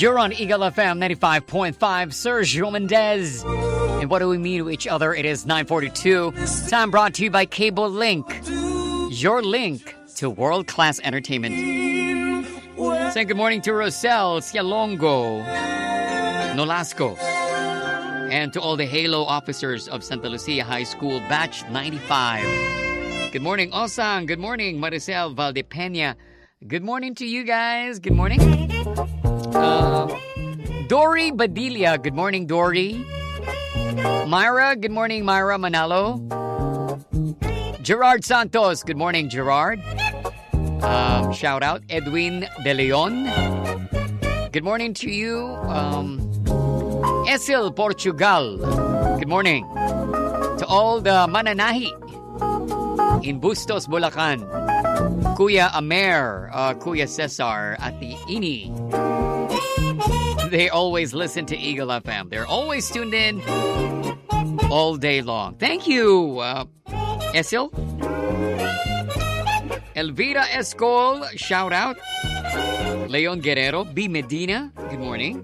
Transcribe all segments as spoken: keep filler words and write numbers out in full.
You're on Eagle F M ninety-five point five, Sergio Mendez. And what do we mean to each other? It is nine forty-two. Time brought to you by Cable Link. Your link to world-class entertainment. Saying good morning to Rosel, Cialongo, Nolasco, and to all the Halo officers of Santa Lucia High School, Batch ninety-five. Good morning, Osang. Good morning, Maricel Valdepeña. Good morning to you guys. Good morning. Uh, Dory Badilla. Good morning, Dory. Myra. Good morning, Myra Manalo. Gerard Santos. Good morning, Gerard. Um, shout out Edwin De Leon. Good morning to you, um, Esil Portugal. Good morning to all the Mananahi in Bustos, Bulacan. Kuya Amer, uh, Kuya Cesar, Ati Ini. They always listen to Eagle F M. They're always tuned in all day long. Thank you, uh, Esil. Elvira Escol, shout out. Leon Guerrero, B. Medina, good morning.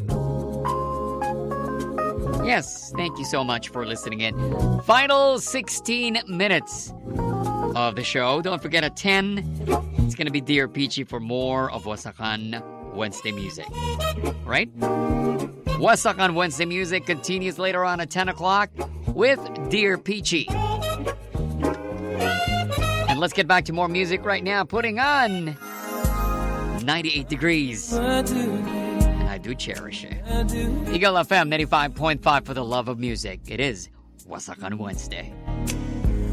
Yes, thank you so much for listening in. Final sixteen minutes of the show. Don't forget at ten, it's going to be Dear Peachy for more of Wasakan Wednesday music. Right? Wasakan Wednesday music continues later on at ten o'clock with Dear Peachy. And let's get back to more music right now. Putting on ninety-eight degrees. And I do cherish it. Eagle F M ninety-five point five for the love of music. It is Wasakan Wednesday.